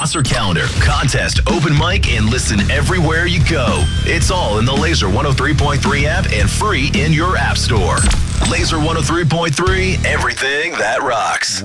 roster calendar, contest, open mic, and listen everywhere you go. It's all in the Laser 103.3 app and free in your app store. Laser 103.3, everything that rocks.